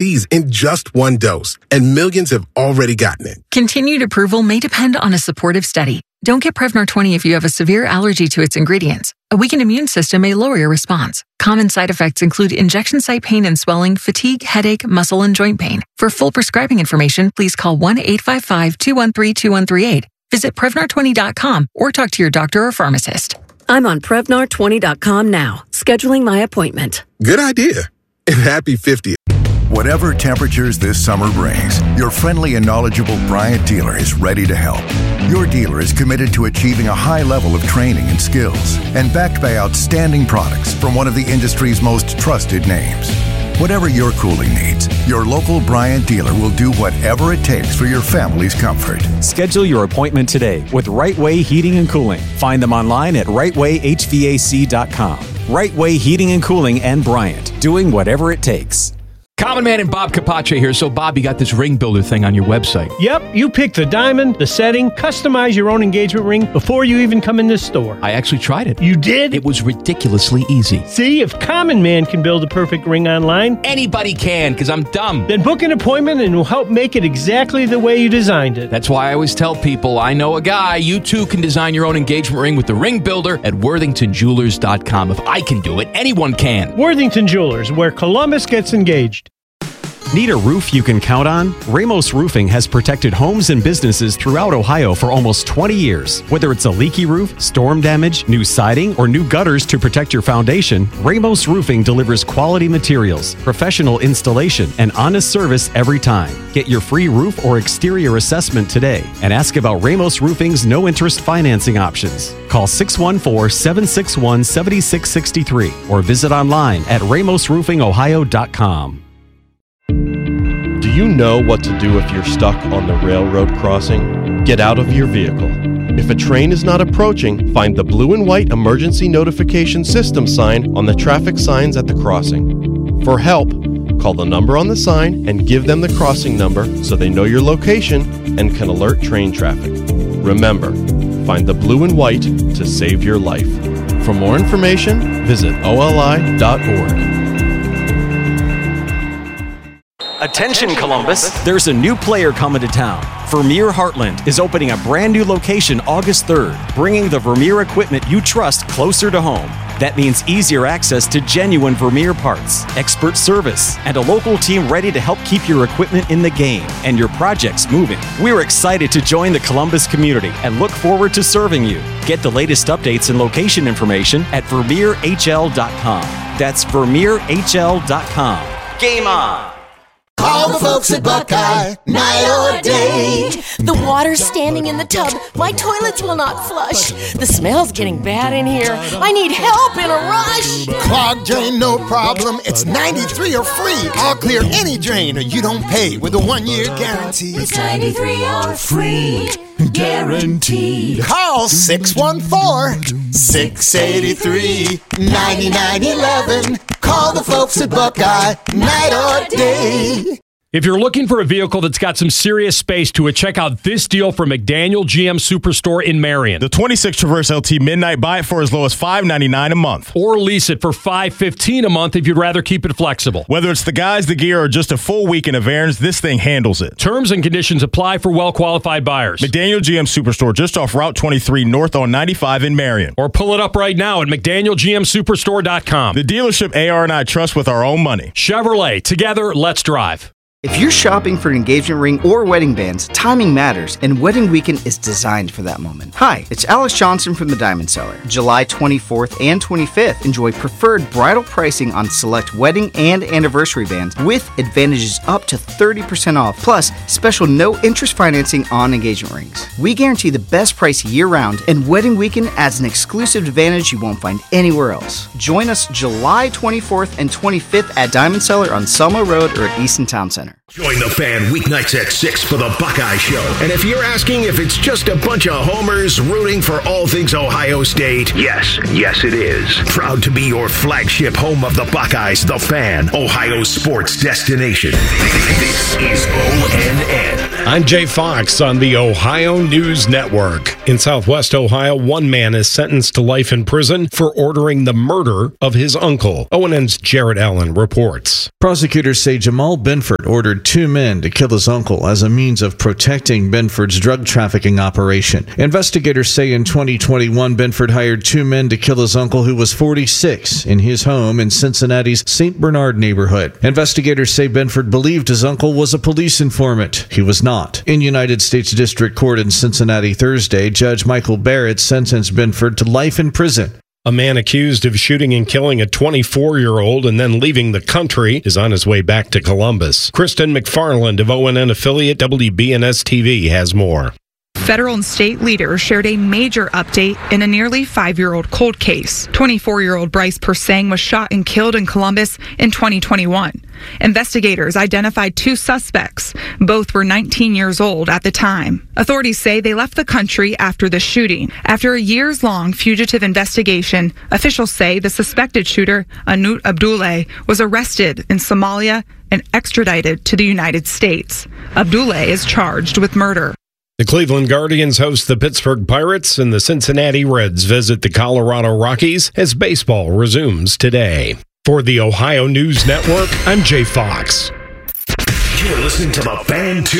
disease in just one dose, and millions have already gotten it. Continued approval may depend on a supportive study. Don't get Prevnar 20 if you have a severe allergy to its ingredients. A weakened immune system may lower your response. Common side effects include injection site pain and swelling, fatigue, headache, muscle, and joint pain. For full prescribing information, please call 1-855-213-2138. Visit Prevnar20.com or talk to your doctor or pharmacist. I'm on Prevnar20.com now, scheduling my appointment. Good idea. And happy 50th. Whatever temperatures this summer brings, your friendly and knowledgeable Bryant dealer is ready to help. Your dealer is committed to achieving a high level of training and skills and backed by outstanding products from one of the industry's most trusted names. Whatever your cooling needs, your local Bryant dealer will do whatever it takes for your family's comfort. Schedule your appointment today with Right Way Heating and Cooling. Find them online at rightwayhvac.com. Right Way Heating and Cooling and Bryant, doing whatever it takes. Common Man and Bob Capace here. So, Bob, you got this ring builder thing on your website. Yep, you pick the diamond, the setting, customize your own engagement ring before you even come in the store. I actually tried it. You did? It was ridiculously easy. See, if Common Man can build a perfect ring online, anybody can, because I'm dumb. Then book an appointment and we'll help make it exactly the way you designed it. That's why I always tell people, I know a guy. You too can design your own engagement ring with the ring builder at worthingtonjewelers.com. If I can do it, anyone can. Worthington Jewelers, where Columbus gets engaged. Need a roof you can count on? Ramos Roofing has protected homes and businesses throughout Ohio for almost 20 years. Whether it's a leaky roof, storm damage, new siding, or new gutters to protect your foundation, Ramos Roofing delivers quality materials, professional installation, and honest service every time. Get your free roof or exterior assessment today and ask about Ramos Roofing's no-interest financing options. Call 614-761-7663 or visit online at ramosroofingohio.com. Do you know what to do if you're stuck on the railroad crossing? Get out of your vehicle. If a train is not approaching, find the blue and white emergency notification system sign on the traffic signs at the crossing. For help, call the number on the sign and give them the crossing number so they know your location and can alert train traffic. Remember, find the blue and white to save your life. For more information, visit oli.org. Attention Columbus, there's a new player coming to town. Vermeer Heartland is opening a brand new location August 3rd, bringing the Vermeer equipment you trust closer to home. That means easier access to genuine Vermeer parts, expert service, and a local team ready to help keep your equipment in the game and your projects moving. We're excited to join the Columbus community and look forward to serving you. Get the latest updates and location information at VermeerHL.com. That's VermeerHL.com. Game on! Call the folks at Buckeye, night or day. The water's standing in the tub. My toilets will not flush. The smell's getting bad in here. I need help in a rush. Clogged drain, no problem. It's 93 or free. I'll clear any drain or you don't pay with a 1-year guarantee. It's 93 or free. Guaranteed. Call 614-683-9911. Call the folks at Buckeye, night or day. If you're looking for a vehicle that's got some serious space to it, check out this deal from McDaniel GM Superstore in Marion. The 26 Traverse LT Midnight, buy it for as low as $599 a month. Or lease it for $515 a month if you'd rather keep it flexible. Whether it's the guys, the gear, or just a full weekend of errands, this thing handles it. Terms and conditions apply for well-qualified buyers. McDaniel GM Superstore, just off Route 23 north on 95 in Marion. Or pull it up right now at McDanielGMSuperstore.com. The dealership AR and I trust with our own money. Chevrolet, together, let's drive. If you're shopping for an engagement ring or wedding bands, timing matters, and Wedding Weekend is designed for that moment. Hi, it's Alex Johnson from the Diamond Cellar. July 24th and 25th, enjoy preferred bridal pricing on select wedding and anniversary bands with advantages up to 30% off, plus special no-interest financing on engagement rings. We guarantee the best price year-round, and Wedding Weekend adds an exclusive advantage you won't find anywhere else. Join us July 24th and 25th at Diamond Cellar on Selma Road or at Easton Town Center. Join the Fan weeknights at 6 for the Buckeye Show. And if you're asking if it's just a bunch of homers rooting for all things Ohio State, yes, it is. Proud to be your flagship home of the Buckeyes, the Fan, Ohio sports destination. This is ONN. I'm Jay Fox on the Ohio News Network. In Southwest Ohio, one man is sentenced to life in prison for ordering the murder of his uncle. ONN's Jared Allen reports. Prosecutors say Jamal Benford ordered two men to kill his uncle as a means of protecting Benford's drug trafficking operation. Investigators say in 2021, Benford hired two men to kill his uncle, who was 46, in his home in Cincinnati's St. Bernard neighborhood. Investigators say Benford believed his uncle was a police informant. He was not. In United States District Court in Cincinnati Thursday, Judge Michael Barrett sentenced Benford to life in prison. A man accused of shooting and killing a 24-year-old and then leaving the country is on his way back to Columbus. Kristen McFarland of ONN affiliate WBNS-TV has more. Federal and state leaders shared a major update in a nearly 5-year-old cold case. 24-year-old Bryce Persang was shot and killed in Columbus in 2021. Investigators identified two suspects. Both were 19 years old at the time. Authorities say they left the country after the shooting. After a years-long fugitive investigation, officials say the suspected shooter, Anut Abdullah, was arrested in Somalia and extradited to the United States. Abdullah is charged with murder. The Cleveland Guardians host the Pittsburgh Pirates, and the Cincinnati Reds visit the Colorado Rockies as baseball resumes today. For the Ohio News Network, I'm Jay Fox. You're listening to the Fan 2.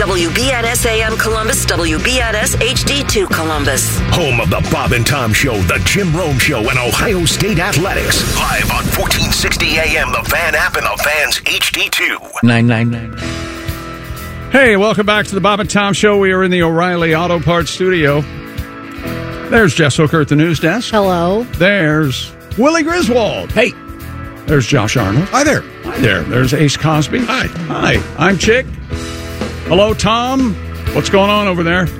WBNS AM Columbus, WBNS HD2 Columbus. Home of the Bob and Tom Show, the Jim Rome Show, and Ohio State Athletics. Live on 1460 AM, the Fan app, and the Fan's HD2. 999. Hey, welcome back to the Bob and Tom Show. We are in the O'Reilly Auto Parts studio. There's Jess Hooker at the news desk. Hello. There's Willie Griswold. Hey. There's Josh Arnold. Hi there. Hi there. There's Ace Cosby. Hi. Hi. I'm Chick. Hello, Tom. What's going on over there?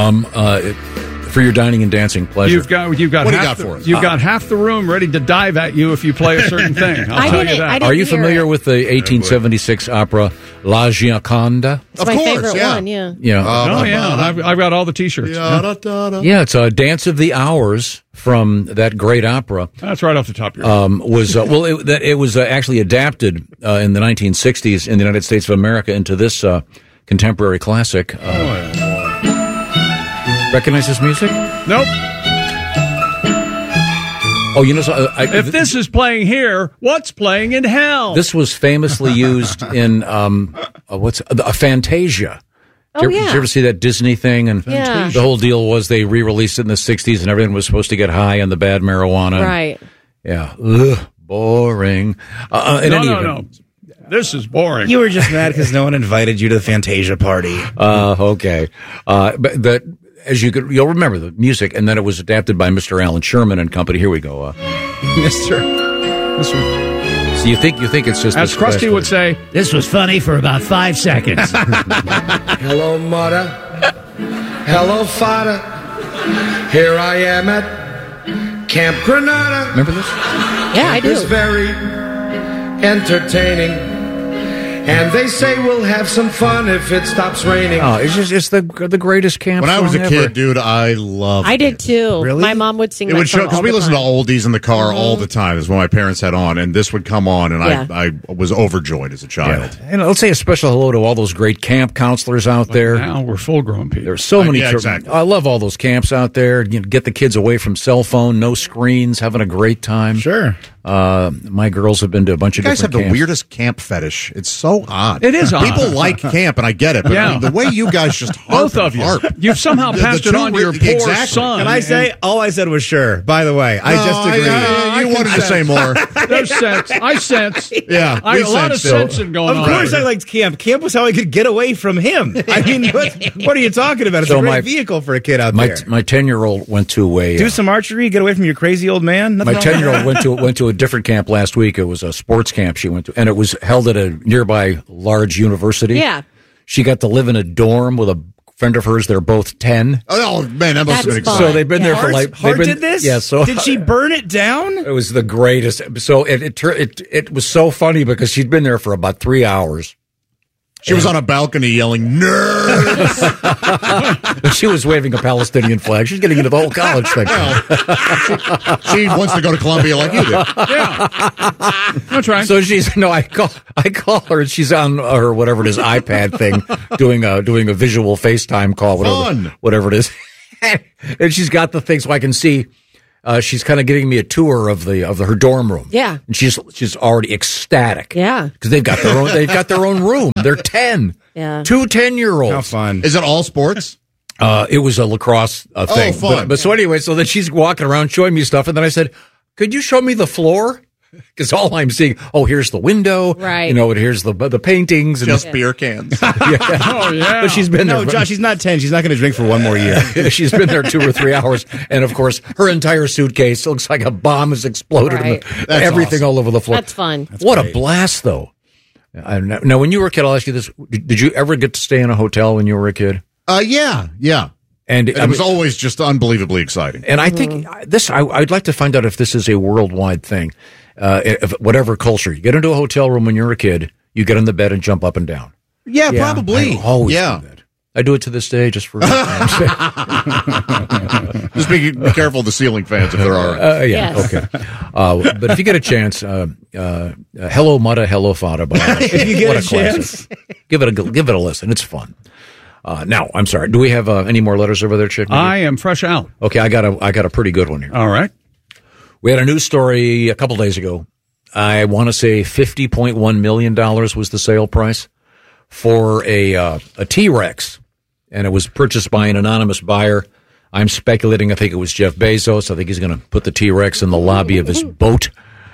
For your dining and dancing pleasure. You've got what do you got for us? You've got half the room ready to dive at you if you play a certain thing. I'll tell you that. Are you familiar with the 1876 opera La Gioconda? It's my favorite one, yeah. I've got all the T-shirts. Yeah, it's a Dance of the Hours from that great opera. That's right off the top of your head. It was actually adapted in the 1960s in the United States of America into this contemporary classic. Recognize this music? Nope. Oh, you know, if this is playing here, what's playing in hell? This was famously used in Fantasia. Did you ever see that Disney thing? And the whole deal was they re-released it in the 60s, and everyone was supposed to get high on the bad marijuana. Right. Yeah. Ugh, boring. No. This is boring. You were just mad because no one invited you to the Fantasia party. Okay. But you'll remember the music, and then it was adapted by Mr. Alan Sherman and company. Here we go, Mr. So you think it's just as Krusty would say? This was funny for about 5 seconds. Hello, mother. Hello, father. Here I am at Camp Granada. Remember this? Yeah, I do. It's very entertaining. And they say we'll have some fun if it stops raining. Oh, it's the greatest camp When I was a song kid, ever. dude, I loved I did too. Really? My mom would sing It that would show song because all we the listened to time. oldies in the car all the time. Is what my parents had on, and this would come on, and I was overjoyed as a child. Yeah. And let's say a special hello to all those great camp counselors out there. Now we're full-grown people. There's so many. Exactly. I love all those camps out there. You know, get the kids away from cell phone, no screens, having a great time. Sure. My girls have been to a bunch of You guys have different the camps. weirdest camp fetish. It's so odd. It is odd. People like camp, and I get it, but Yeah. the way you guys just harp Both of you. harp. You've somehow passed it on to your poor son. Can I say, all I said was sure, by the way. I just agreed. You wanted to say more. There's sense. I sense. Yeah, I a lot of sensing going on. Of course I liked camp. Camp was how I could get away from him. I mean, what are you talking about? It's a great vehicle for a kid out there. My 10-year-old went to a Do some archery, get away from your crazy old man. My 10-year-old went to a different camp last week. It was a sports camp she went to, and it was held at a nearby large university. Yeah. She got to live in a dorm with a friend of hers. They're both 10. Oh man, that must have been exciting. So they've been there for like. Hart did this? Yeah. So did she burn it down? It was the greatest. So it was so funny because she'd been there for about 3 hours. She was on a balcony yelling, "Nerds!" She was waving a Palestinian flag. She's getting into the whole college thing. She wants to go to Columbia like you did. Yeah, that's right. So I call her, and she's on her whatever it is iPad thing, doing a visual FaceTime call, whatever it is, and she's got the thing so I can see. She's kind of giving me a tour of her dorm room. Yeah, and she's already ecstatic. Yeah, because they've got their own room. They're 10. Yeah, 2 10-year-olds. How fun! Is it all sports? It was a lacrosse thing. Oh, fun. But so anyway, so then she's walking around showing me stuff, and then I said, "Could you show me the floor?" Because all I'm seeing, here's the window, right? And here's the paintings, and just beer cans. Yeah. Oh yeah, but she's been there. No, Josh, she's not 10. She's not going to drink for one more year. She's been there 2 or 3 hours, and of course, her entire suitcase looks like a bomb has exploded. Right. Everything awesome. all over the floor. That's fun. What a blast, though. Now, when you were a kid, I'll ask you this: did you ever get to stay in a hotel when you were a kid? Yeah. And it was always just unbelievable exciting. And I think I'd like to find out if this is a worldwide thing. If whatever culture, you get into a hotel room when you're a kid, you get in the bed and jump up and down. Yeah, probably. I always do that. I do it to this day just for. Just be careful of the ceiling fans if there are. Okay. But if you get a chance, Hello Mudda, Hello Fada. If you get a chance, give it a listen. It's fun. Now, I'm sorry. Do we have any more letters over there, Chick? I am fresh out. Okay, I got a pretty good one here. All right. We had a news story a couple days ago. I want to say $50.1 million was the sale price for a T-Rex, and it was purchased by an anonymous buyer. I'm speculating. I think it was Jeff Bezos. I think he's going to put the T-Rex in the lobby of his boat.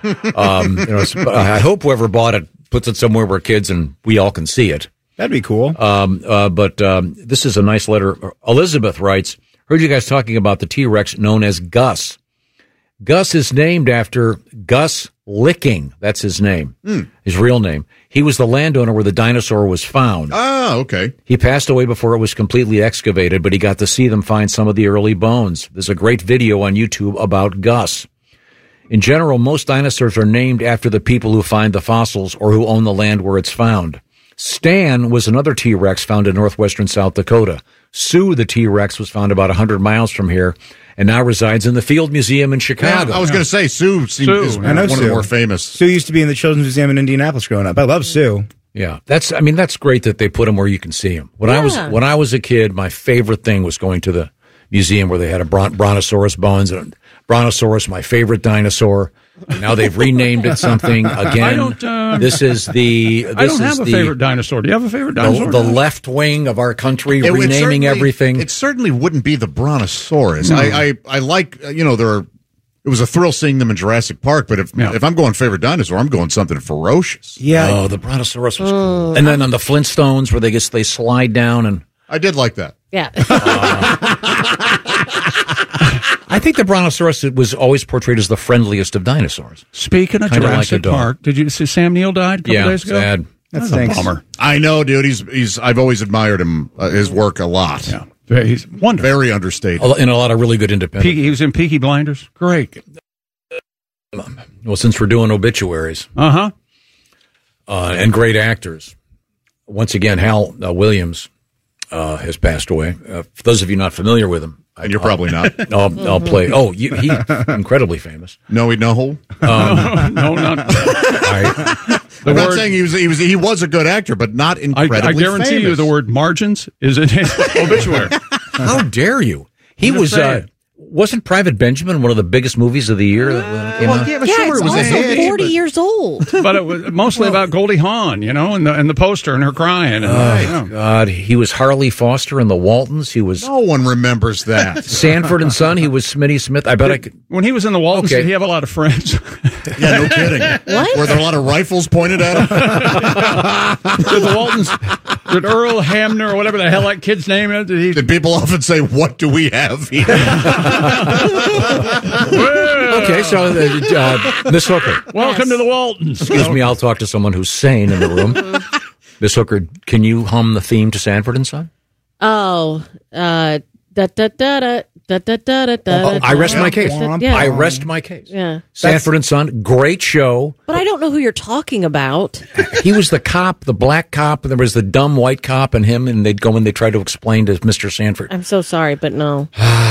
I hope whoever bought it puts it somewhere where kids and we all can see it. That'd be cool. But this is a nice letter. Elizabeth writes, heard you guys talking about the T-Rex known as Gus. Gus is named after Gus Licking. That's his name, his real name. He was the landowner where the dinosaur was found. Oh, okay. He passed away before it was completely excavated, but he got to see them find some of the early bones. There's a great video on YouTube about Gus. In general, most dinosaurs are named after the people who find the fossils or who own the land where it's found. Stan was another T-Rex found in northwestern South Dakota. Sue the T-Rex was found about 100 miles from here and now resides in the Field Museum in Chicago. Yeah, I was going to say Sue is one of the more famous. Sue used to be in the Children's Museum in Indianapolis growing up. I love Sue. Yeah, that's great that they put him where you can see him. When I was a kid, my favorite thing was going to the museum where they had a brontosaurus bones. And brontosaurus, my favorite dinosaur. Now they've renamed it something again. I don't have a favorite dinosaur. Do you have a favorite dinosaur? The left wing of our country renaming everything. It certainly wouldn't be the brontosaurus. No. I like it was a thrill seeing them in Jurassic Park. But if I'm going favorite dinosaur, I'm going something ferocious. Yeah. Oh, the brontosaurus was cool. And then on the Flintstones where they slide down and I did like that. Yeah. I think the brontosaurus was always portrayed as the friendliest of dinosaurs. Speaking of Jurassic Park, did you see Sam Neill died a couple days ago? Sad. That's a bummer. I know, dude. I've always admired him, his work a lot. Yeah, he's wonderful. Very understated. In a lot of really good independent. He was in Peaky Blinders. Great. Well, since we're doing obituaries, and great actors, once again, Hal Williams has passed away. For those of you not familiar with him. And you're probably not. I'll play. Oh, he's incredibly famous. No, no hole. No, not. I'm not saying he was a good actor, but not incredibly famous. I guarantee you, the word margins is in his obituary. How dare you? He was. Wasn't Private Benjamin one of the biggest movies of the year? It's also 40 years old. But it was mostly about Goldie Hawn, and the poster and her crying. God, he was Harley Foster in The Waltons. He was. No one remembers that. Sanford and Son. He was Smitty Smith. I bet I could. When he was in The Waltons, did he have a lot of friends? Yeah, no kidding. What? Were there a lot of rifles pointed at him? Did the Waltons? Did Earl Hamner or whatever the hell that kid's name is? Did people often say, "What do we have here"? Okay, so Miss Hooker. Welcome to the Waltons. Excuse me, I'll talk to someone who's sane in the room. Miss Hooker, can you hum the theme to Sanford and Son? Oh, the I rest my case. Yeah. I rest my case. Yeah. Sanford and Son, great show. But I don't know who you're talking about. He was the cop, the black cop, and there was the dumb white cop and him, and they'd go and they try to explain to Mr. Sanford. I'm so sorry, but no.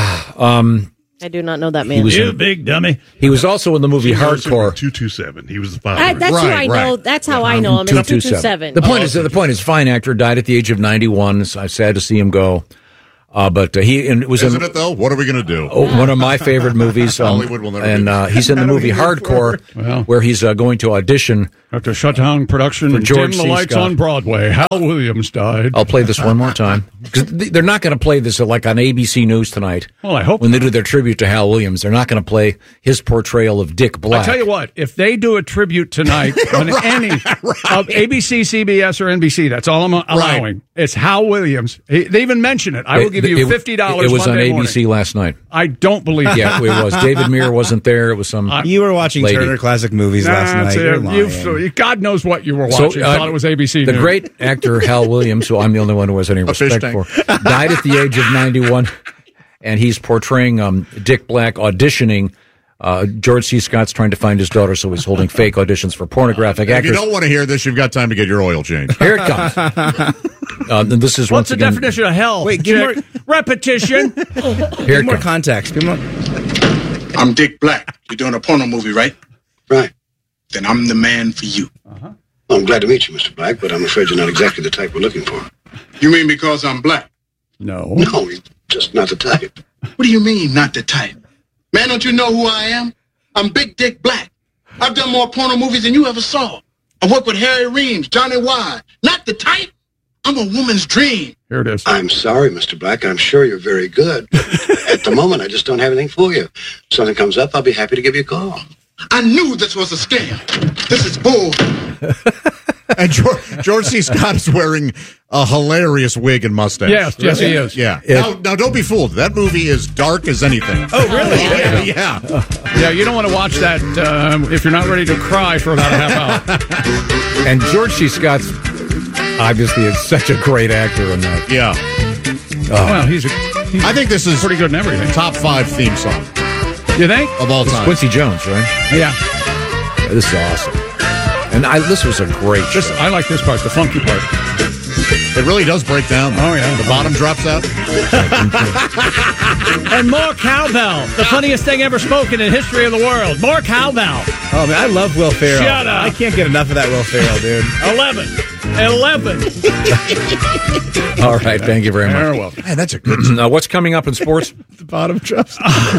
I do not know that man. You big dummy. He was also in the movie Hardcore. 227. He was the father. That's who I know. That's how I know him. It's 227. The point is, fine actor, died at the age of 91. So I'm sad to see him go. But it was Isn't it though? What are we going to do? One of my favorite movies. Hollywood will never do. He's in the movie Hardcore, where he's going to audition. After shut down production and dim the lights on Broadway, Hal Williams died. I'll play this one more time. Because they're not going to play this like on ABC News tonight. Well, I hope when they do their tribute to Hal Williams, they're not going to play his portrayal of Dick Black. I tell you what, if they do a tribute tonight on any of ABC, CBS, or NBC, that's all I'm allowing. Right. It's Hal Williams. They even mention it. I will give you $50. It was Monday on ABC last night. I don't believe it. Yeah, it was. David Meir wasn't there. It was some. You were watching lady. Turner Classic Movies last night. You're lying. God knows what you were watching. I thought it was ABC The News. Great actor Hal Williams, who I'm the only one who has any respect for, died at the age of 91, and he's portraying Dick Black auditioning. George C. Scott's trying to find his daughter, so he's holding fake auditions for pornographic actors. If you don't want to hear this, you've got time to get your oil changed. Here it comes. And this is What's once the again, definition of hell? Wait, give more repetition. Give more context. Give more. I'm Dick Black. You're doing a porno movie, right? Right. Then I'm the man for you. Well, I'm glad to meet you, Mr. Black, but I'm afraid you're not exactly the type we're looking for. You mean because I'm black? No. No, you're just not the type. What do you mean, not the type? Man, don't you know who I am? I'm Big Dick Black. I've done more porno movies than you ever saw. I worked with Harry Reams, Johnny Wise. Not the type. I'm a woman's dream. Here it is. I'm sorry, Mr. Black. I'm sure you're very good. But at the moment, I just don't have anything for you. If something comes up, I'll be happy to give you a call. I knew this was a scam. This is bull. And George C. Scott is wearing a hilarious wig and mustache. Yes, he is. Yeah. Now, don't be fooled. That movie is dark as anything. Oh, really? Yeah. Yeah, you don't want to watch that if you're not ready to cry for about a half hour. And George C. Scott's obviously is such a great actor in that. Yeah. Well, I think this is pretty good in everything. Top 5 theme song. You think? Of all time. Quincy Jones, right? Yeah. This is awesome. And this was a great show. I like this part, the funky part. It really does break down. Oh, yeah. The bottom drops out. And more cowbell. The funniest thing ever spoken in history of the world. More cowbell. Oh, man, I love Will Ferrell. Shut up. I can't get enough of that Will Ferrell, dude. 11. All right, thank you very much. You're welcome. Man, that's a good. What's coming up in sports? The bottom drops.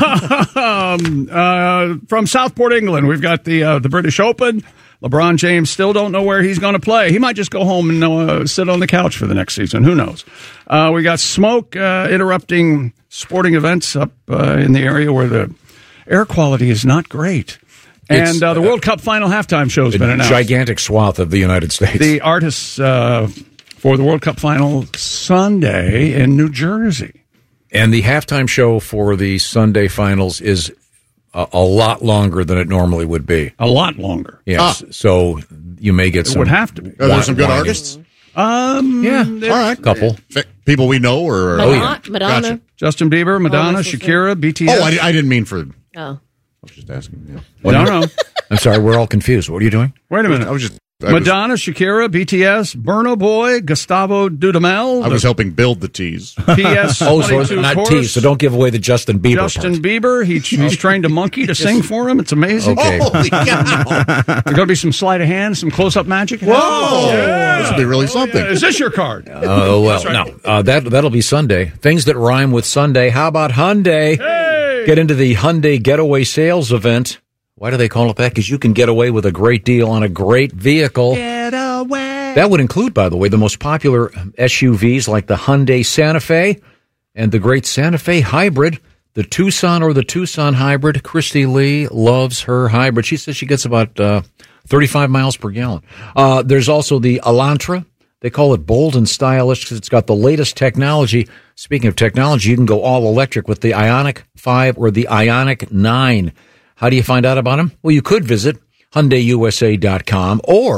From Southport, England, we've got the British Open. LeBron James still don't know where he's going to play. He might just go home and sit on the couch for the next season. Who knows? We got smoke interrupting sporting events up in the area where the air quality is not great. And the World Cup final halftime show has been announced. Gigantic swath of the United States. The artists for the World Cup final Sunday in New Jersey. And the halftime show for the Sunday finals is a lot longer than it normally would be. A lot longer. Yes. So you may get some. It would have to be. Are there some good artists? Yeah. All right. Couple. People we know or. Madonna. Gotcha. Justin Bieber, Madonna, Shakira, BTS. Oh, I didn't mean for. Oh. I was just asking. Yeah. No. I'm sorry, we're all confused. What are you doing? Wait a minute. Madonna, Shakira, BTS, Burna Boy, Gustavo Dudamel. I was helping build the tease. PS. So it's not tease, so don't give away the Justin Bieber Justin part. Bieber, he's trained a monkey to sing for him. It's amazing. Okay. Holy cow. There's going to be some sleight of hand, some close-up magic. Whoa! Yeah. This will be really something. Is this your card? Oh, well, right. no. That'll be Sunday. Things that rhyme with Sunday. How about Hyundai? Hey! Get into the Hyundai Getaway Sales Event. Why do they call it that? Because you can get away with a great deal on a great vehicle. Get away. That would include, by the way, the most popular SUVs like the Hyundai Santa Fe and the great Santa Fe Hybrid, the Tucson or the Tucson Hybrid. Christy Lee loves her hybrid. She says she gets about 35 miles per gallon. There's also the Elantra. They call it bold and stylish because it's got the latest technology. Speaking of technology, you can go all electric with the Ioniq 5 or the Ioniq 9. How do you find out about them? Well, you could visit HyundaiUSA.com or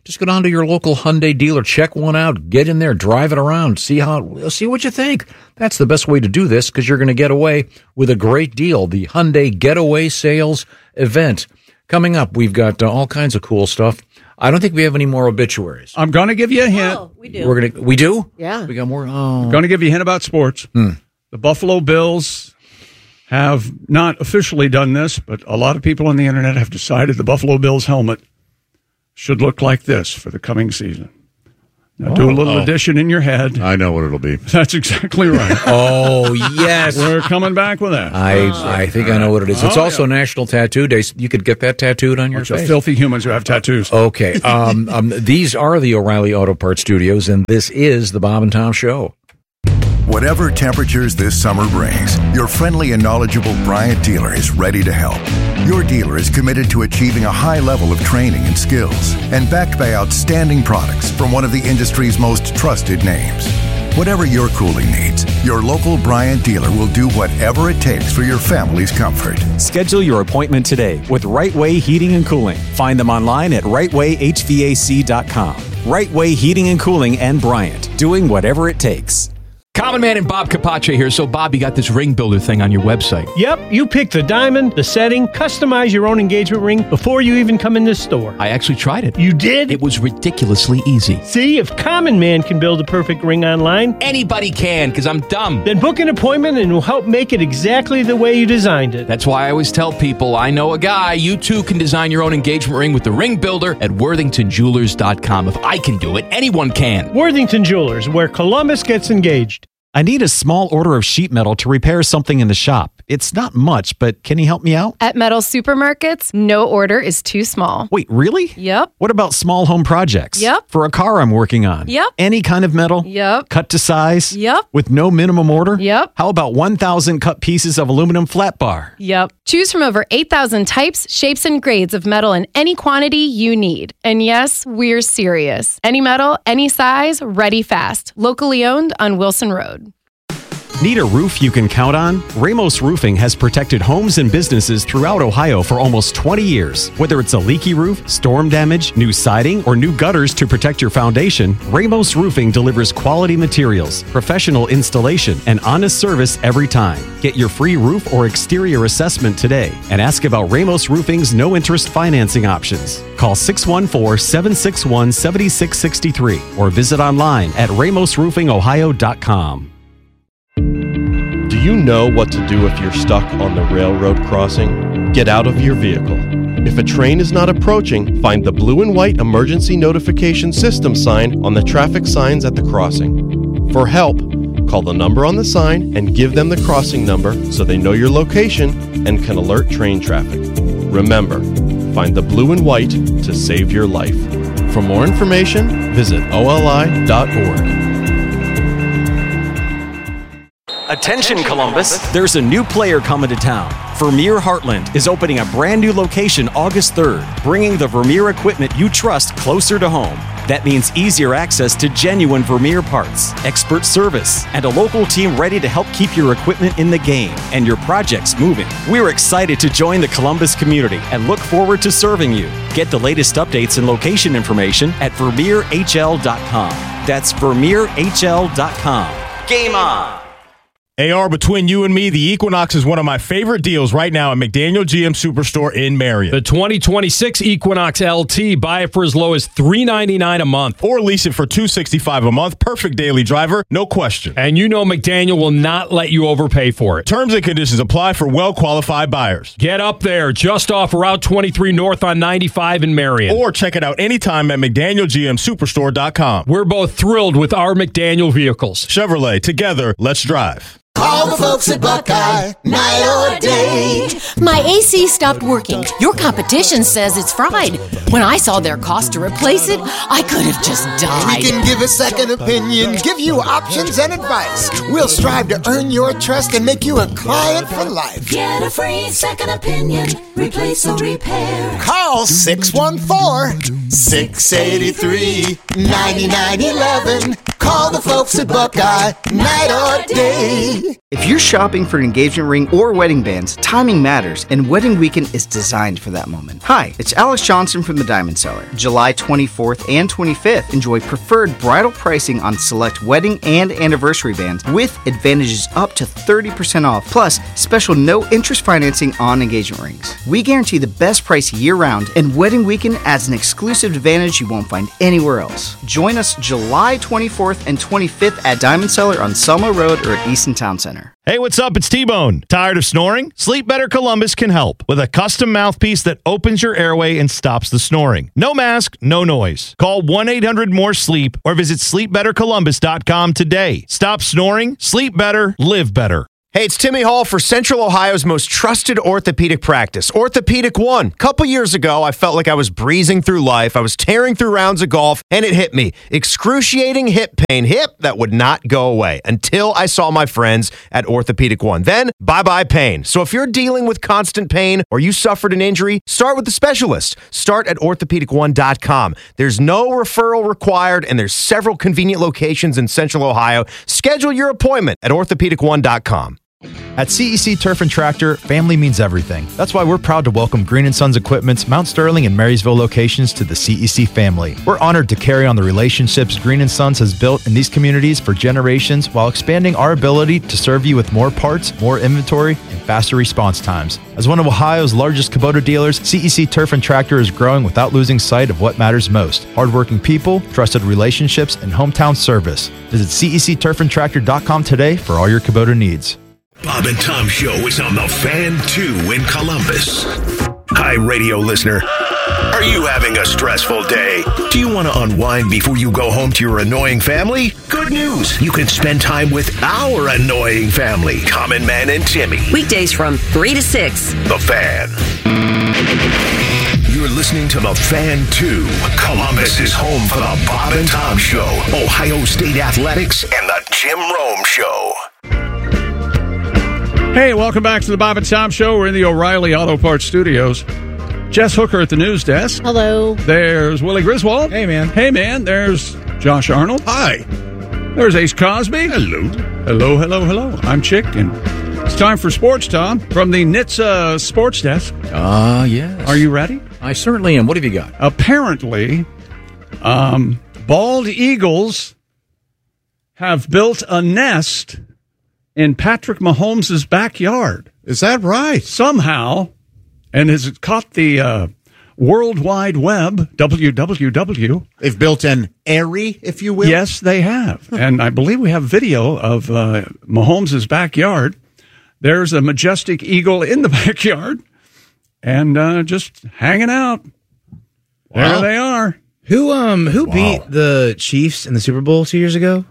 Just go down to your local Hyundai dealer, check one out, get in there, drive it around, see what you think. That's the best way to do this because you're going to get away with a great deal. The Hyundai Getaway Sales event coming up. We've got all kinds of cool stuff. I don't think we have any more obituaries. I'm going to give you a hint. Oh, we do. We do? Yeah. We got more. I'm going to give you a hint about sports. The Buffalo Bills have not officially done this, but a lot of people on the internet have decided the Buffalo Bills helmet should look like this for the coming season. Now, do a little addition in your head. I know what it'll be. That's exactly right. Oh, yes. We're coming back with that. I think I know what it is. It's also National Tattoo Day. You could get that tattooed on your face. Of filthy humans who have tattoos. Okay. These are the O'Reilly Auto Parts Studios, and this is the Bob and Tom Show. Whatever temperatures this summer brings, your friendly and knowledgeable Bryant dealer is ready to help. Your dealer is committed to achieving a high level of training and skills and backed by outstanding products from one of the industry's most trusted names. Whatever your cooling needs, your local Bryant dealer will do whatever it takes for your family's comfort. Schedule your appointment today with Right Way Heating and Cooling. Find them online at rightwayhvac.com. Right Way Heating and Cooling and Bryant, doing whatever it takes. Common Man and Bob Capace here. So, Bob, you got this ring builder thing on your website. Yep, you pick the diamond, the setting, customize your own engagement ring before you even come in this store. I actually tried it. You did? It was ridiculously easy. See, if Common Man can build a perfect ring online, anybody can, because I'm dumb. Then book an appointment and we'll help make it exactly the way you designed it. That's why I always tell people, I know a guy. You too can design your own engagement ring with the ring builder at worthingtonjewelers.com. If I can do it, anyone can. Worthington Jewelers, where Columbus gets engaged. I need a small order of sheet metal to repair something in the shop. It's not much, but can you help me out? At Metal Supermarkets, no order is too small. Wait, really? Yep. What about small home projects? Yep. For a car I'm working on? Yep. Any kind of metal? Yep. Cut to size? Yep. With no minimum order? Yep. How about 1,000 cut pieces of aluminum flat bar? Yep. Choose from over 8,000 types, shapes, and grades of metal in any quantity you need. And yes, we're serious. Any metal, any size, ready fast. Locally owned on Wilson Road. Need a roof you can count on? Ramos Roofing has protected homes and businesses throughout Ohio for almost 20 years. Whether it's a leaky roof, storm damage, new siding, or new gutters to protect your foundation, Ramos Roofing delivers quality materials, professional installation, and honest service every time. Get your free roof or exterior assessment today and ask about Ramos Roofing's no-interest financing options. Call 614-761-7663 or visit online at ramosroofingohio.com. Do you know what to do if you're stuck on the railroad crossing? Get out of your vehicle. If a train is not approaching, find the blue and white emergency notification system sign on the traffic signs at the crossing. For help, call the number on the sign and give them the crossing number so they know your location and can alert train traffic. Remember, find the blue and white to save your life. For more information, visit oli.org. Attention Columbus, there's a new player coming to town. Vermeer Heartland is opening a brand new location August 3rd, bringing the Vermeer equipment you trust closer to home. That means easier access to genuine Vermeer parts, expert service, and a local team ready to help keep your equipment in the game and your projects moving. We're excited to join the Columbus community and look forward to serving you. Get the latest updates and location information at VermeerHL.com. That's VermeerHL.com. Game on! AR, between you and me, the Equinox is one of my favorite deals right now at McDaniel GM Superstore in Marion. The 2026 Equinox LT, buy it for as low as $399 a month. Or lease it for $265 a month. Perfect daily driver, no question. And you know McDaniel will not let you overpay for it. Terms and conditions apply for well-qualified buyers. Get up there, just off Route 23 North on 95 in Marion. Or check it out anytime at McDanielGMSuperstore.com. We're both thrilled with our McDaniel vehicles. Chevrolet, together, let's drive. Call the folks at Buckeye, night or day. My AC stopped working. Your competition says it's fried. When I saw their cost to replace it, I could have just died. We can give a second opinion, give you options and advice. We'll strive to earn your trust and make you a client for life. Get a free second opinion, replace or repair. Call 614-683-9911. Call the folks at Buckeye, night or day. If you're shopping for an engagement ring or wedding bands, timing matters, and Wedding Weekend is designed for that moment. Hi, it's Alex Johnson from the Diamond Cellar. July 24th and 25th, enjoy preferred bridal pricing on select wedding and anniversary bands with advantages up to 30% off, plus special no-interest financing on engagement rings. We guarantee the best price year-round, and Wedding Weekend adds an exclusive advantage you won't find anywhere else. Join us July 24th and 25th at Diamond Cellar on Selma Road or at Easton Town Center. Hey, what's up? It's T-Bone. Tired of snoring? Sleep Better Columbus can help with a custom mouthpiece that opens your airway and stops the snoring. No mask, no noise. Call 1-800-MORE-SLEEP or visit sleepbettercolumbus.com today. Stop snoring, sleep better, live better. Hey, it's Timmy Hall for Central Ohio's most trusted orthopedic practice, Orthopedic One. Couple years ago, I felt like I was breezing through life. I was tearing through rounds of golf, and it hit me. Excruciating hip pain. Hip that would not go away until I saw my friends at Orthopedic One. Then, bye-bye pain. So if you're dealing with constant pain or you suffered an injury, start with the specialist. Start at orthopedic1.com. There's no referral required, and there's several convenient locations in Central Ohio. Schedule your appointment at orthopedic1.com. At CEC Turf and Tractor, family means everything. That's why we're proud to welcome Green & Sons Equipment's Mount Sterling and Marysville locations to the CEC family. We're honored to carry on the relationships Green & Sons has built in these communities for generations while expanding our ability to serve you with more parts, more inventory, and faster response times. As one of Ohio's largest Kubota dealers, CEC Turf and Tractor is growing without losing sight of what matters most: hardworking people, trusted relationships, and hometown service. Visit CECTurfandTractor.com today for all your Kubota needs. Bob and Tom Show is on the Fan 2 in Columbus. Hi, radio listener. Are you having a stressful day? Do you want to unwind before you go home to your annoying family? Good news. You can spend time with our annoying family, Common Man and Timmy. Weekdays from 3 to 6. The Fan. You're listening to The Fan 2. Columbus is home for the Bob and Tom Show, Ohio State Athletics, and the Jim Rome Show. Hey, welcome back to the Bob and Tom Show. We're in the O'Reilly Auto Parts Studios. Jess Hooker at the news desk. Hello. There's Willie Griswold. Hey, man. Hey, man. There's Josh Arnold. Hi. There's Ace Cosby. Hello. Hello, hello, hello. I'm Chick, and it's time for sports, Tom, from the NHTSA sports desk. Yes. Are you ready? I certainly am. What have you got? Apparently, bald eagles have built a nest in Patrick Mahomes' backyard. Is that right? Somehow, and has caught the World Wide Web, WWW. They've built an airy, if you will. Yes, they have. And I believe we have video of Mahomes' backyard. There's a majestic eagle in the backyard and just hanging out. There they are. Who beat the Chiefs in the Super Bowl 2 years ago?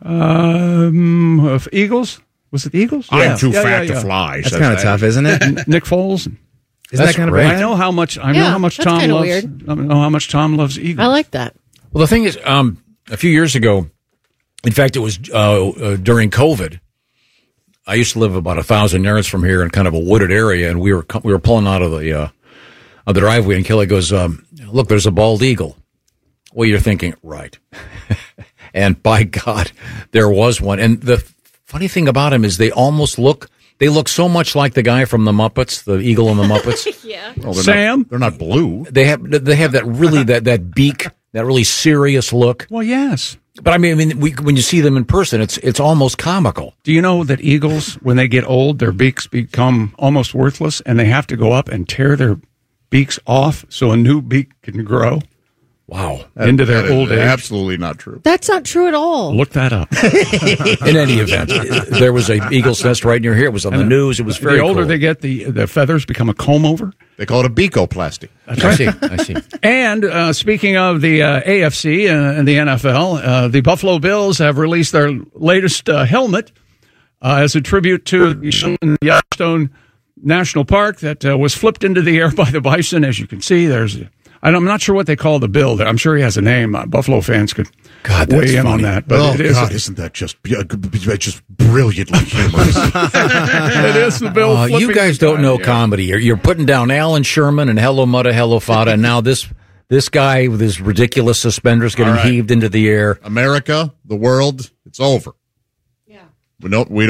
Eagles? Was it the Eagles? I'm too fat to fly. That's kind of tough, isn't it? Nick Foles. Isn't that kind of? I know how much. Tom loves. Weird. I know how much Tom loves Eagles. I like that. Well, the thing is, a few years ago, in fact, it was during COVID. I used to live about 1,000 yards from here in kind of a wooded area, and we were pulling out of the driveway, and Kelly goes, "Look, there's a bald eagle." Well, you're thinking, right? And by God, there was one. And the funny thing about him is they look so much like the guy from the Muppets, the eagle in the Muppets. Yeah. Well, Sam? They're not blue. They have that really that beak, that really serious look. Well, yes. But I mean, when you see them in person, it's almost comical. Do you know that eagles, when they get old, their beaks become almost worthless, and they have to go up and tear their beaks off so a new beak can grow? Wow. Into their old age. Absolutely not true. That's not true at all. Look that up. In any event, there was an eagle's nest right near here. It was on the news. It was very cool. The older they get, the feathers become a comb over. They call it a beakoplasty. That's right. I see. And speaking of the AFC and the NFL, the Buffalo Bills have released their latest helmet as a tribute to the Yellowstone National Park that was flipped into the air by the bison. As you can see, I'm not sure what they call the bill. I'm sure he has a name. Buffalo fans could weigh in on that. But isn't that just brilliantly humorous? It is the bill. You guys don't know comedy. You're putting down Alan Sherman and Hello Mutta, Hello Fada, and now this guy with his ridiculous suspenders getting heaved into the air. America, the world, it's over. Yeah. We don't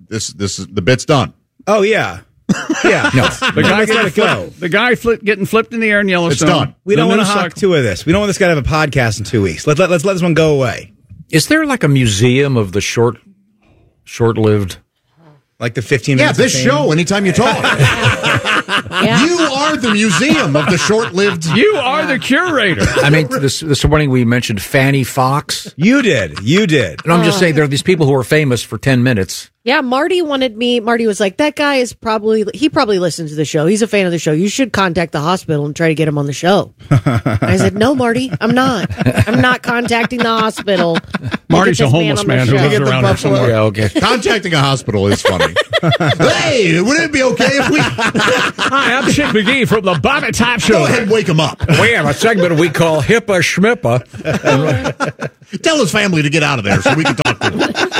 the bit's done. Oh yeah. Yeah. No. The guy getting flipped in the air in Yellowstone. It's done. We don't want to hawk two of this. We don't want this guy to have a podcast in 2 weeks. Let's let this one go away. Is there like a museum of the short-lived? Like the 15 minutes. Yeah, this show, anytime you talk. You are the museum of the short-lived. You are the curator. I mean, this morning we mentioned Fanny Fox. You did. And I'm just saying there are these people who are famous for 10 minutes. Yeah, Marty was like, that guy he probably listens to the show. He's a fan of the show. You should contact the hospital and try to get him on the show. I said, no, Marty, I'm not. I'm not contacting the hospital. Marty's a homeless man who lives around here somewhere. Yeah, okay. Contacting a hospital is funny. Hey, would it be okay if we... Hi, I'm Chick McGee from the Bobby Top Show. Go ahead and wake him up. We have a segment we call Hippa Schmippa. Tell his family to get out of there so we can talk to him.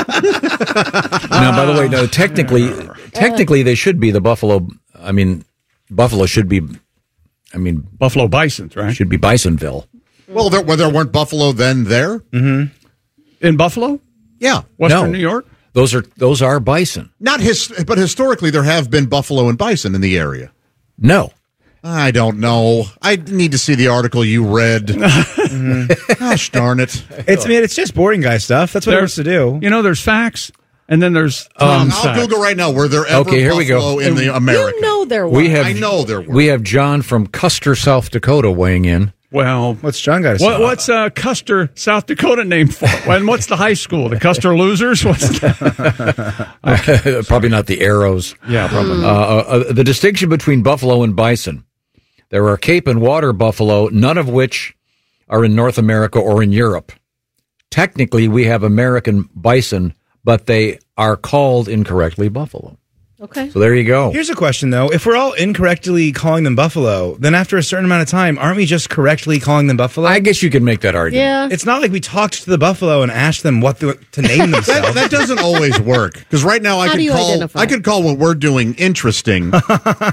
Now, by the way, no, technically they should be the Buffalo. I mean, Buffalo should be. I mean, Buffalo Bisons, right? Should be Bisonville. Well, there weren't Buffalo then there? Mm-hmm. In Buffalo? Yeah. Western New York? Those are bison. But historically there have been buffalo and bison in the area. No. I don't know. I need to see the article you read. Gosh darn it. It's just boring guy stuff. That's what it wants to do. You know, there's facts, and then there's I'll Google right now. Were there ever here we buffalo go. in the America? You know there were. I know there were. We have John from Custer, South Dakota, weighing in. Well, what's John got to say? What's Custer, South Dakota named for? And what's the high school? The Custer Losers? What's Probably not the Arrows. Yeah, probably. The distinction between buffalo and bison. There are Cape and water buffalo, none of which are in North America or in Europe. Technically, we have American bison, but they are called incorrectly buffalo. Okay. So there you go. Here's a question, though. If we're all incorrectly calling them buffalo, then after a certain amount of time, aren't we just correctly calling them buffalo? I guess you could make that argument. Yeah. It's not like we talked to the buffalo and asked them what to name themselves. that doesn't always work. Because right now I could call what we're doing interesting, and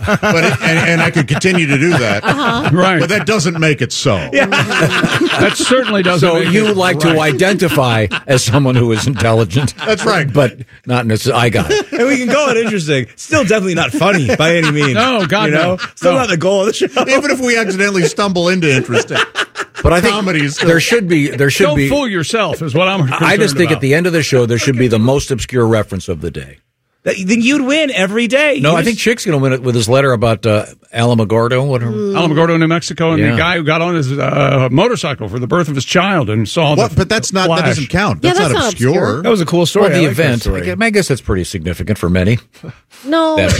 I could continue to do that. Right. But that doesn't make it so. Yeah. That certainly doesn't So make you it like right. to identify as someone who is intelligent. That's right. But not necessarily. I got it. And we can call it interesting. Still definitely not funny by any means. No, God, no. Still not the goal of the show. Even if we accidentally stumble into interesting. But I think comedies. there should be. Don't fool yourself is what I'm concerned I just think about. at the end of the show there should be the most obscure reference of the day. Then you'd win every day. No, I think Chick's going to win it with his letter about Alamogordo. Alamogordo, New Mexico, and Yeah. the guy who got on his motorcycle for the birth of his child and saw the But that's not. flash. That doesn't count. Yeah, That's that's not not obscure. obscure. that was a cool story. Well, I the like that event. story. I guess that's pretty significant for many. No. That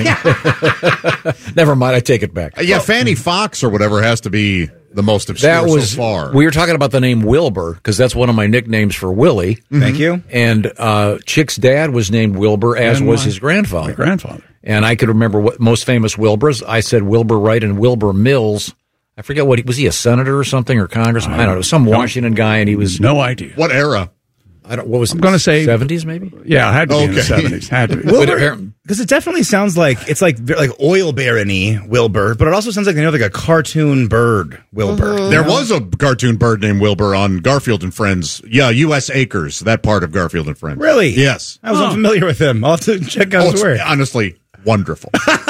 bomb thing. Never mind. I take it back. Yeah, Fanny Fox or whatever has to be the most obscure That was so far. We were talking about the name Wilbur because that's one of my nicknames for Willie. Thank you. And Chick's dad was named Wilbur, as And was my- his grandfather. My grandfather. And I could remember what most famous Wilburs. I said Wilbur Wright and Wilbur Mills. I forget was he a senator or something or congressman? I don't know, some Washington guy, and he was No idea. What era? What was I'm going to say 70s maybe? Yeah, it had to be in the Okay. 70s. Had to be. Because it definitely sounds like it's like oil barony Wilbur, but it also sounds like like a cartoon bird Wilbur. There was a cartoon bird named Wilbur on Garfield and Friends. Yeah, U.S. Acres, that part of Garfield and Friends. Really? Yes. I was unfamiliar with him. I'll have to check out Oh, his it's work. honestly wonderful.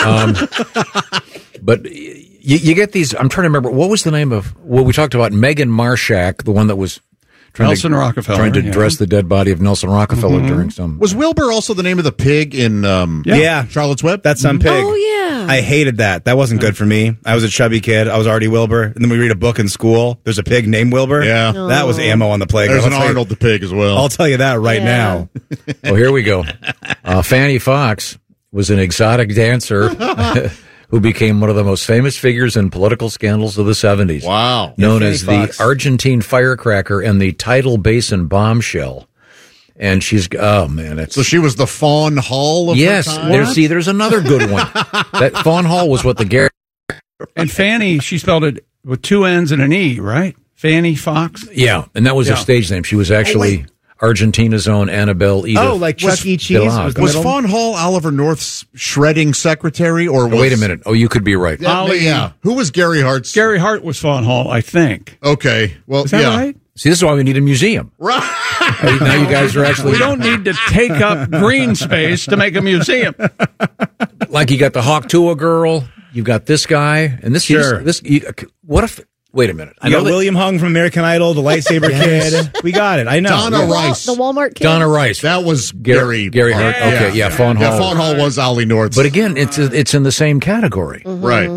But you get these. I'm trying to remember what was the name of. Well, we talked about Megan Marshak, the one that was Nelson Rockefeller, trying to yeah. dress the dead body of Nelson Rockefeller during some. Was Wilbur also the name of the pig in Yeah. Charlotte's Web? That's some pig. Oh, yeah. I hated that. That wasn't good for me. I was a chubby kid. I was already Wilbur. And then we read a book in school. There's a pig named Wilbur. Yeah. That was ammo on the playground. There's an I'll tell you- Arnold the pig as well. I'll tell you that right now. Oh, here we go. Fanny Fox was an exotic dancer who became one of the most famous figures in political scandals of the 70s. Wow. Known Fanny as Fox. the Argentine firecracker and the Tidal Basin bombshell. And she's, oh man, it's. So she was the Fawn Hall of Yes, her time? there's another good one. That Fawn Hall was what the Gary. And Fanny, she spelled it with two N's and an E, right? Fanny Fox. Yeah, and that was her Yeah. stage name. She was actually Argentina's own Annabelle Edith. Oh, like Chuck E. Cheese Delago. was the Was middle? Fawn Hall Oliver North's shredding secretary? Or was, Wait a minute. Oh, you could be right. Yeah. Who was Gary Hart's? Gary Hart was Fawn Hall, I think. Okay. Well, Is that yeah. right? See, this is why we need a museum. Right. Now you guys are actually. We don't need to take up green space to make a museum. Like you got the Hawk Tuah girl, you've got this guy, and this. Sure. What if? Wait a minute. I got William Hung from American Idol, the lightsaber kid. We got it. I know. Donna Rice. The Walmart kid. Donna Rice. That was Gary Hart. Okay, yeah, Fawn Hall. Yeah, Fawn Hall was Ollie North. But again, it's in the same category, right?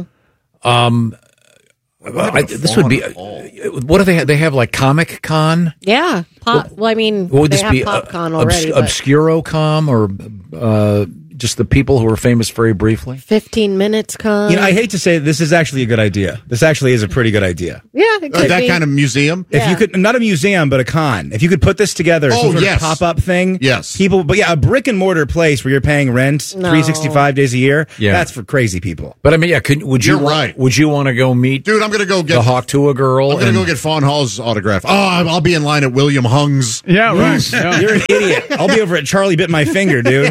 This would be. What do they have? They have like Comic Con. Yeah. Well, I mean, What would they this have be? PopCon already. but Obscurocom or just the people who are famous very briefly? 15 minutes con. I hate to say this is actually a good idea. This actually is a pretty good idea. Yeah, it could that be. kind of museum. If you could, not a museum, but a con. If you could put this together, some sort of pop-up thing. Yes. People, but yeah, a brick and mortar place where you're paying rent 365 days a year. Yeah. That's for crazy people. But I mean, yeah, would you want to go meet Dude, I'm going to go get the Hawk Tuah girl? I'm going to go get Fawn Hall's autograph. Oh, I'll be in line at William Hung's. Yeah, right. Yeah. You're an idiot. I'll be over at Charlie Bit My Finger, dude.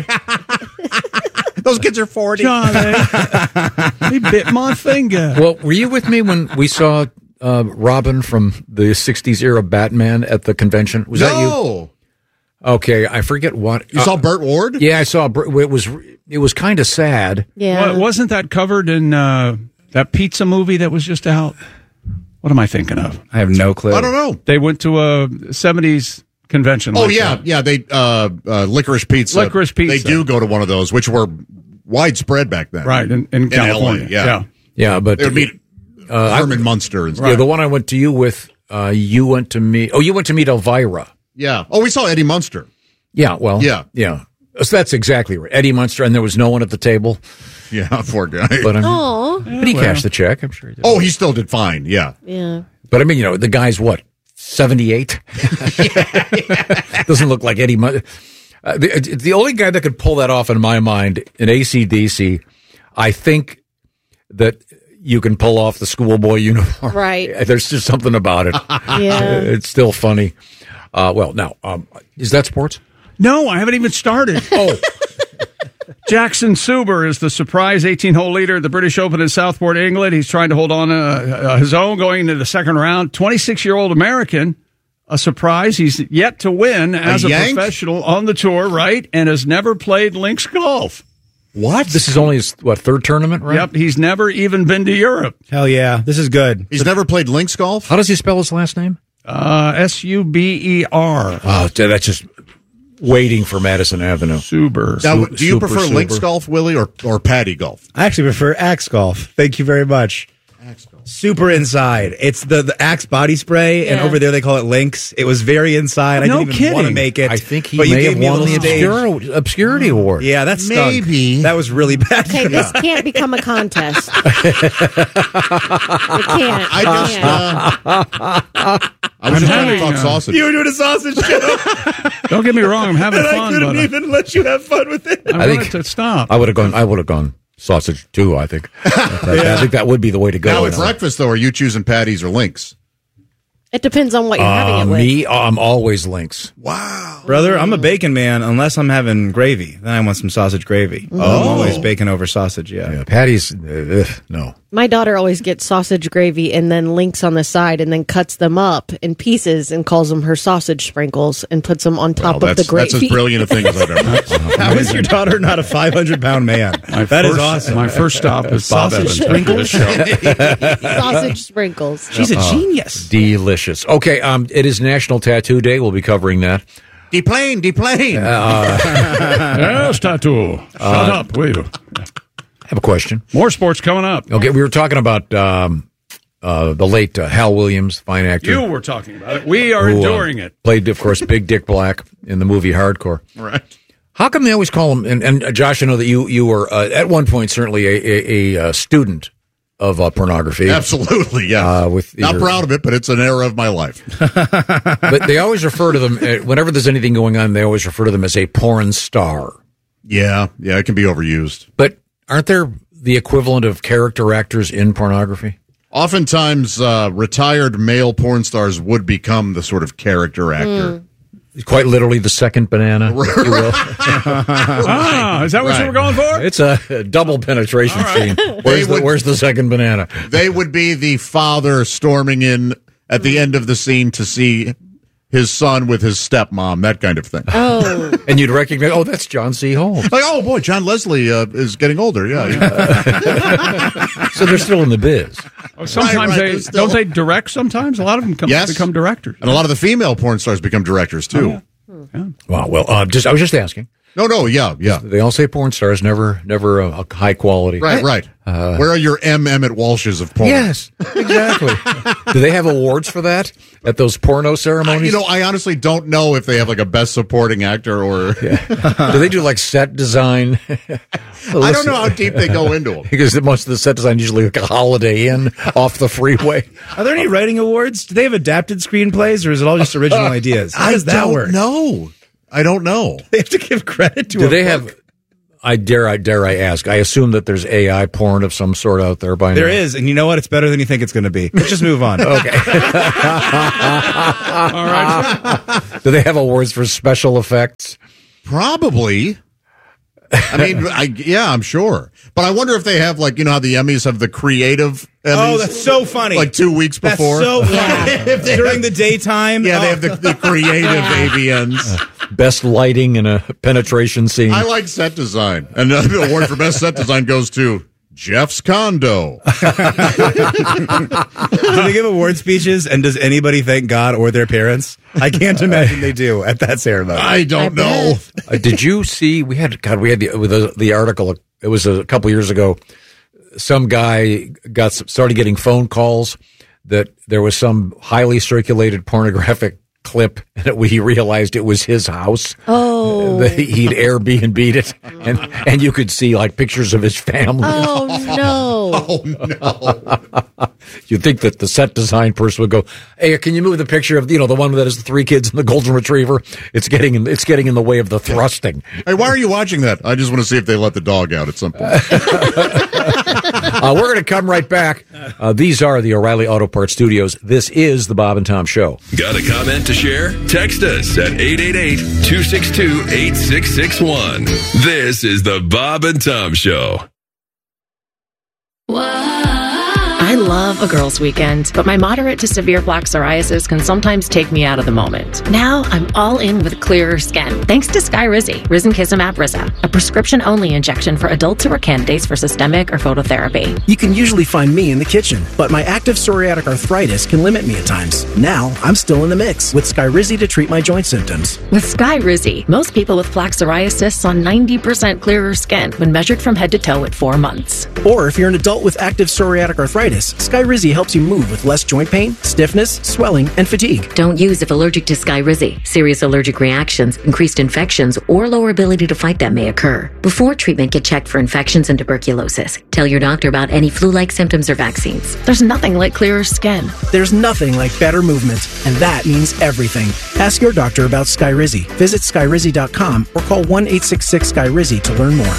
Those kids are 40. Charlie, he bit my finger. Well, were you with me when we saw Robin from the 60s era Batman at the convention? Was that you? Okay, I forget what. You saw Burt Ward? Yeah, I saw. It was kind of sad. Yeah. Well, wasn't that covered in that pizza movie that was just out? What am I thinking of? I have no clue. I don't know. They went to a 70s convention. Oh, yeah. Yeah, they Licorice Pizza. Licorice Pizza. They do go to one of those, which were widespread back then. Right, in California. LA, yeah. Yeah, but They would meet Herman Munster and stuff. Yeah, the one I went to you with, you went to meet. Oh, you went to meet Elvira. Yeah. Oh, we saw Eddie Munster. Yeah, well. Yeah. Yeah. So that's exactly right. Eddie Munster, and there was no one at the table. Yeah, poor guy. But, Aw. but he cashed the check, I'm sure he did. Oh, he still did fine, yeah. Yeah. But I mean, the guy's what, 78? Doesn't look like Eddie Munster. The only guy that could pull that off in my mind in AC/DC, I think that you can pull off the schoolboy uniform. Right. There's just something about it. Yeah. It's still funny. Now, is that sports? No, I haven't even started. Oh. Jackson Suber is the surprise 18-hole leader at the British Open in Southport, England. He's trying to hold on his own going into the second round. 26-year-old American, a surprise. He's yet to win as a professional on the tour, right? And has never played links golf. What? This is only his, third tournament, right? Yep, he's never even been to Europe. Hell yeah, this is good. He's never played links golf? How does he spell his last name? Suber. Oh, that's just waiting for Madison Avenue. Suber. Now, do you prefer links golf, Willie, or paddy golf? I actually prefer Axe golf. Thank you very much. Super inside. It's the Axe body spray, and over there they call it Lynx. It was very inside. I didn't even want to make it. I think he but you may gave have me a won little the stage. obscurity award. Yeah, that stunk. Maybe. That was really bad. Okay, this can't become a contest. It can't. I was just trying to talk sausage. You were doing a sausage show. Don't get me wrong, I'm having and fun. I couldn't but even let you have fun with it. I think to stop. I would have gone sausage too, I think. I think that would be the way to go. Now at breakfast, though, are you choosing patties or links? It depends on what you're having it with. Me, I'm always links. Wow. Brother, I'm a bacon man unless I'm having gravy. Then I want some sausage gravy. I'm always bacon over sausage, yeah. Patties, no. My daughter always gets sausage gravy and then links on the side and then cuts them up in pieces and calls them her sausage sprinkles and puts them on top of the gravy. That's as brilliant a thing as I've ever heard. How is your daughter not a 500-pound man? That is awesome. My first stop is Bob Sausage Evans. Sausage sprinkles. She's a genius. Delicious. Okay, it is National Tattoo Day. We'll be covering that. Deplane. Yes, tattoo. Shut up, will you? I have a question. More sports coming up. Okay, we were talking about the late Hal Williams, fine actor. You were talking about it. We are enduring it. Played, of course, Big Dick Black in the movie Hardcore. Right. How come they always call him? And Josh, I know that you were at one point certainly a student of pornography. Absolutely, yeah. Not proud of it, but it's an era of my life. But they always refer to them whenever there's anything going on. They always refer to them as a porn star. Yeah, it can be overused. But aren't there the equivalent of character actors in pornography? Oftentimes, retired male porn stars would become the sort of character actor. Quite literally the second banana, if you will. Is that what you were going for? It's a double penetration scene. Where's the second banana? They would be the father storming in at the end of the scene to see his son with his stepmom, that kind of thing. Oh. And you'd recognize, that's John C. Holmes. Like, oh boy, John Leslie is getting older. Yeah. So they're still in the biz. Sometimes don't they direct sometimes? A lot of them become directors. And a lot of the female porn stars become directors, too. Oh, yeah. Well, I was just asking. No, yeah. They all say porn stars, never a high quality. Right. Where are your M. Emmett Walshes of porn? Yes, exactly. Do they have awards for that at those porno ceremonies? I honestly don't know if they have like a best supporting actor or. Do they do like set design? I don't know how deep they go into them. Because most of the set design usually like a Holiday Inn off the freeway. Are there any writing awards? Do they have adapted screenplays, or is it all just original ideas? How does that work? I don't know. They have to give credit to. Do they have? I dare I ask? I assume that there's AI porn of some sort out there by now. There is, and you know what? It's better than you think it's going to be. Let's just move on. Okay. All right. Do they have awards for special effects? Probably. I mean, I'm sure. But I wonder if they have, like, how the Emmys have the creative Emmys? Oh, that's so funny. Like 2 weeks before. That's so funny. During the daytime. Yeah, they have the creative AVNs. Best lighting in a penetration scene. I like set design. And the award for best set design goes to Jeff's Condo. Do they give award speeches, and does anybody thank God or their parents? I can't imagine they do at that ceremony. I don't know. Did you see? We had the article. It was a couple years ago. Some guy started getting phone calls that there was some highly circulated pornographic clip, and he realized it was his house. Oh. He'd Airbnb'd it, and you could see like pictures of his family. Oh, no. Oh, no. You'd think that the set design person would go, "Hey, can you move the picture of the one that has the 3 kids and the golden retriever? It's getting in the way of the thrusting." Hey, why are you watching that? I just want to see if they let the dog out at some point. We're going to come right back. These are the O'Reilly Auto Parts Studios. This is the Bob and Tom Show. Got a comment to share? Text us at 888-262-8661. This is the Bob and Tom Show. I love a girls' weekend, but my moderate to severe plaque psoriasis can sometimes take me out of the moment. Now I'm all in with clearer skin, thanks to Skyrizi, Risankizumab Rizza, a prescription-only injection for adults who are candidates for systemic or phototherapy. You can usually find me in the kitchen, but my active psoriatic arthritis can limit me at times. Now I'm still in the mix with Skyrizi to treat my joint symptoms. With Skyrizi, most people with plaque psoriasis saw 90% clearer skin when measured from head to toe at 4 months. Or if you're an adult with active psoriatic arthritis, Skyrizi helps you move with less joint pain, stiffness, swelling, and fatigue. Don't use if allergic to Skyrizi. Serious allergic reactions, increased infections, or lower ability to fight them may occur. Before treatment, get checked for infections and tuberculosis. Tell your doctor about any flu-like symptoms or vaccines. There's nothing like clearer skin. There's nothing like better movement, and that means everything. Ask your doctor about Skyrizi. Visit Skyrizi.com or call 1-866-SKYRIZI to learn more.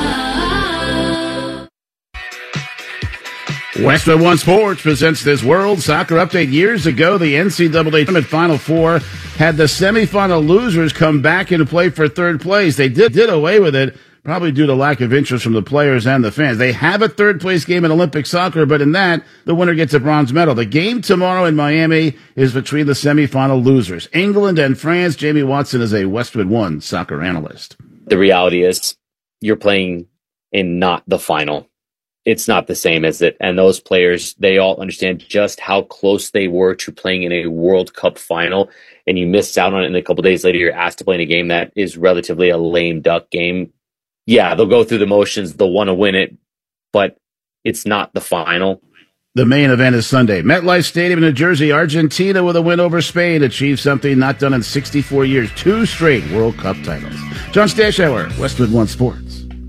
Westwood One Sports presents this World Soccer Update. Years ago, the NCAA Tournament Final Four had the semifinal losers come back into play for third place. They did away with it, probably due to lack of interest from the players and the fans. They have a third-place game in Olympic soccer, but in that, the winner gets a bronze medal. The game tomorrow in Miami is between the semifinal losers, England and France. Jamie Watson is a Westwood One soccer analyst. The reality is you're playing in not the final. It's not the same as it. And those players, they all understand just how close they were to playing in a World Cup final. And you miss out on it, and a couple days later, you're asked to play in a game that is relatively a lame duck game. Yeah, they'll go through the motions. They'll want to win it, but it's not the final. The main event is Sunday. MetLife Stadium in New Jersey. Argentina with a win over Spain achieved something not done in 64 years. 2 straight World Cup titles. John Stashauer, Westwood One Sports.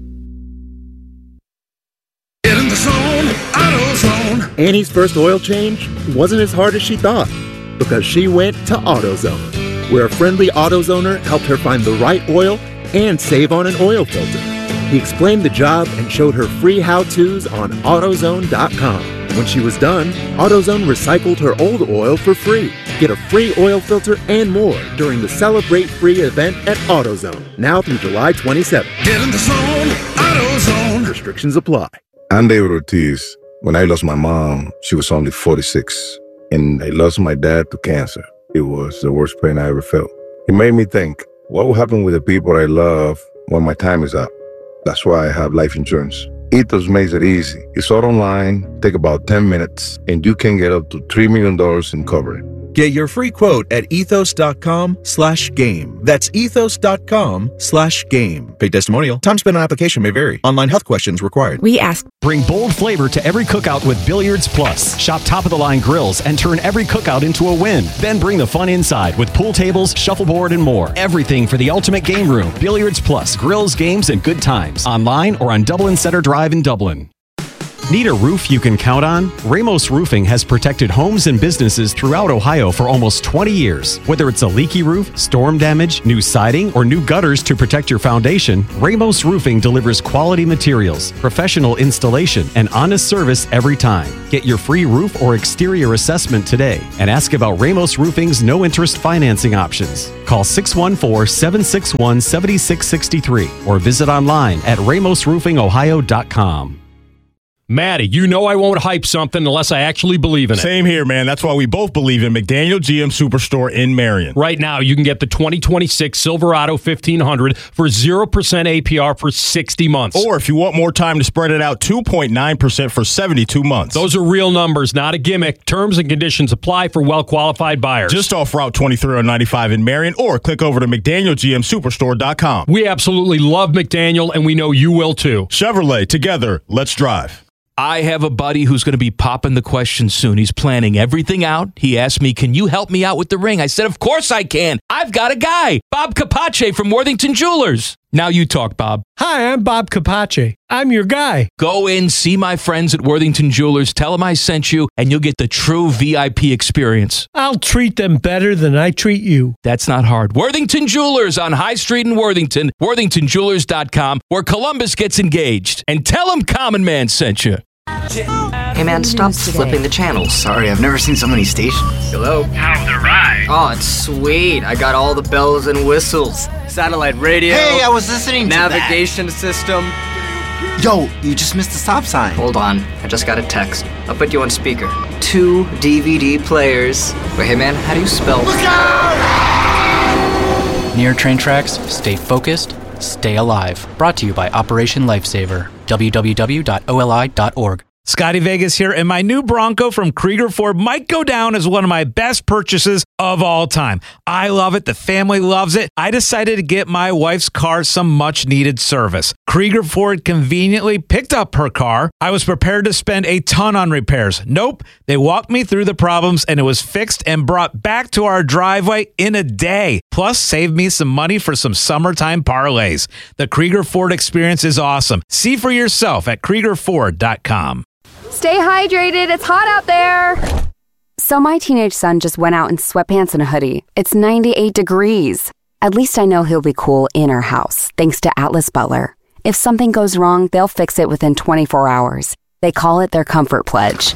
Get in the zone, AutoZone. Annie's first oil change wasn't as hard as she thought because she went to AutoZone, where a friendly AutoZoner helped her find the right oil and save on an oil filter. He explained the job and showed her free how-tos on AutoZone.com. When she was done, AutoZone recycled her old oil for free. Get a free oil filter and more during the Celebrate Free event at AutoZone, now through July 27th. Get in the zone, AutoZone. Restrictions apply. I'm David Ortiz. When I lost my mom, she was only 46, and I lost my dad to cancer. It was the worst pain I ever felt. It made me think, what will happen with the people I love when my time is up? That's why I have life insurance. Ethos makes it easy. It's all online, take about 10 minutes, and you can get up to $3 million in coverage. Get your free quote at ethos.com/game. That's ethos.com/game. Paid testimonial. Time spent on application may vary. Online health questions required. We ask. Bring bold flavor to every cookout with Billiards Plus. Shop top-of-the-line grills and turn every cookout into a win. Then bring the fun inside with pool tables, shuffleboard, and more. Everything for the ultimate game room. Billiards Plus. Grills, games, and good times. Online or on Dublin Center Drive in Dublin. Need a roof you can count on? Ramos Roofing has protected homes and businesses throughout Ohio for almost 20 years. Whether it's a leaky roof, storm damage, new siding, or new gutters to protect your foundation, Ramos Roofing delivers quality materials, professional installation, and honest service every time. Get your free roof or exterior assessment today and ask about Ramos Roofing's no-interest financing options. Call 614-761-7663 or visit online at ramosroofingohio.com. Maddie, you know I won't hype something unless I actually believe in it. Same here, man. That's why we both believe in McDaniel GM Superstore in Marion. Right now, you can get the 2026 Silverado 1500 for 0% APR for 60 months. Or if you want more time to spread it out, 2.9% for 72 months. Those are real numbers, not a gimmick. Terms and conditions apply for well-qualified buyers. Just off Route 23 on 95 in Marion, or click over to McDanielGMSuperstore.com. We absolutely love McDaniel, and we know you will too. Chevrolet, together, let's drive. I have a buddy who's going to be popping the question soon. He's planning everything out. He asked me, can you help me out with the ring? I said, of course I can. I've got a guy, Bob Capace from Worthington Jewelers. Now you talk, Bob. Hi, I'm Bob Capace. I'm your guy. Go in, see my friends at Worthington Jewelers, tell them I sent you, and you'll get the true VIP experience. I'll treat them better than I treat you. That's not hard. Worthington Jewelers on High Street in Worthington, worthingtonjewelers.com, where Columbus gets engaged. And tell them Common Man sent you. Hey man, stop flipping the channels. Sorry, I've never seen so many stations. Hello? How's the ride? Oh, it's sweet. I got all the bells and whistles. Satellite radio. Hey, I was listening to navigation system. Yo, you just missed the stop sign. Hold on, I just got a text. I'll put you on speaker. 2 DVD players. Wait, hey man, how do you spell? Look out! Near train tracks, stay focused, stay alive. Brought to you by Operation Lifesaver. www.oli.org. Scotty Vegas here, and my new Bronco from Krieger Ford might go down as one of my best purchases of all time. I love it. The family loves it. I decided to get my wife's car some much-needed service. Krieger Ford conveniently picked up her car. I was prepared to spend a ton on repairs. Nope. They walked me through the problems, and it was fixed and brought back to our driveway in a day. Plus, saved me some money for some summertime parlays. The Krieger Ford experience is awesome. See for yourself at KriegerFord.com. Stay hydrated. It's hot out there. So my teenage son just went out in sweatpants and a hoodie. It's 98 degrees. At least I know he'll be cool in our house, thanks to Atlas Butler. If something goes wrong, they'll fix it within 24 hours. They call it their comfort pledge.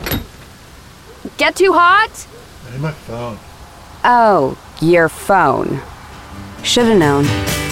Get too hot? Hey, my phone. Oh, your phone. Should've known.